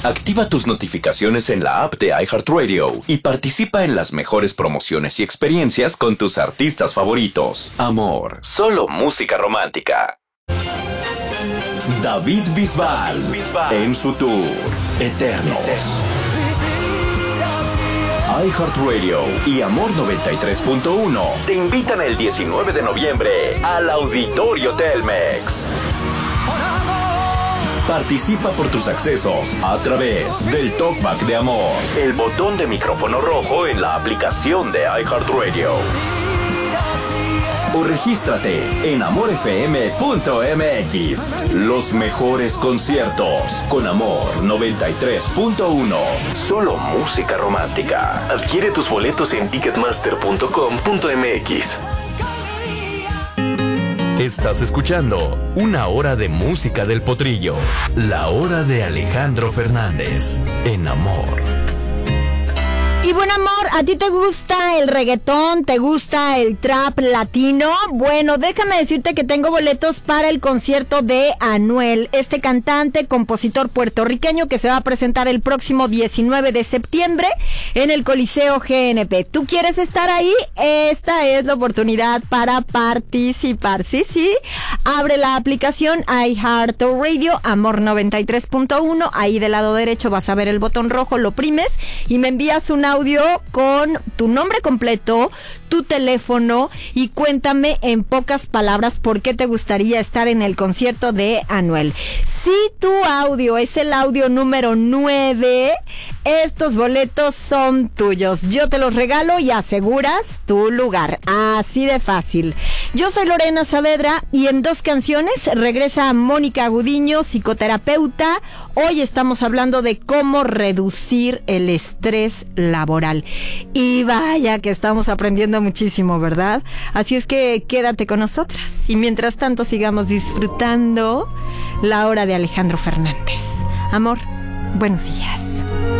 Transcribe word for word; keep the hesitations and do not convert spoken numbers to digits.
Activa tus notificaciones en la app de iHeartRadio y participa en las mejores promociones y experiencias con tus artistas favoritos. Amor, solo música romántica. David Bisbal, en su tour Eternos. iHeartRadio y Amor noventa y tres punto uno te invitan el diecinueve de noviembre al Auditorio Telmex. Participa por tus accesos a través del Talkback de Amor, el botón de micrófono rojo en la aplicación de iHeartRadio. O regístrate en amor f m punto m x. Los mejores conciertos con Amor noventa y tres punto uno. Solo música romántica. Adquiere tus boletos en ticketmaster punto com punto m x. Estás escuchando Una Hora de Música del Potrillo, la hora de Alejandro Fernández, en Amor. Y buen amor, ¿a ti te gusta el reggaetón? ¿Te gusta el trap latino? Bueno, déjame decirte que tengo boletos para el concierto de Anuel, este cantante, compositor puertorriqueño que se va a presentar el próximo diecinueve de septiembre en el Coliseo G N P. ¿Tú quieres estar ahí? Esta es la oportunidad para participar. Sí, sí. Abre la aplicación iHeartRadio, Amor noventa y tres punto uno. Ahí del lado derecho vas a ver el botón rojo, lo oprimes y me envías un audio con tu nombre completo, tu teléfono y cuéntame en pocas palabras por qué te gustaría estar en el concierto de Anuel. Si tu audio es el audio número nueve, estos boletos son tuyos. Yo te los regalo y aseguras tu lugar. Así de fácil. Yo soy Lorena Saavedra y en dos canciones regresa Mónica Gudiño, psicoterapeuta. Hoy estamos hablando de cómo reducir el estrés laboral. Y vaya que estamos aprendiendo muchísimo, ¿verdad? Así es que quédate con nosotras. Y mientras tanto sigamos disfrutando la hora de Alejandro Fernández. Amor, buenos días.